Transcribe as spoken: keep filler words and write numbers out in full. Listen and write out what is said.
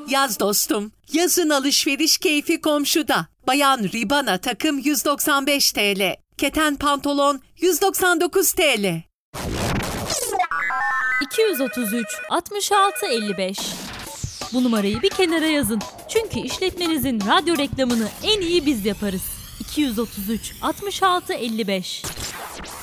Yaz dostum. Yazın alışveriş keyfi komşuda. Bayan Ribana takım yüz doksan beş TL. Keten pantolon yüz doksan dokuz TL. iki yüz otuz üç altmış altı elli beş. Bu numarayı bir kenara yazın. Çünkü işletmenizin radyo reklamını en iyi biz yaparız. iki yüz otuz üç altmış altı elli beş.